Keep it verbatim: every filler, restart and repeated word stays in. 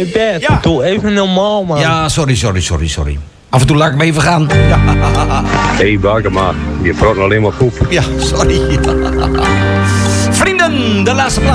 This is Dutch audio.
Hey Bert, Ja. doe even normaal, man. Ja, sorry, sorry, sorry, sorry. Af en toe laat ik me even gaan. Ja, Hé, hey, Bagema, je praat alleen maar poep. ja sorry. Vrienden, de laatste plaats.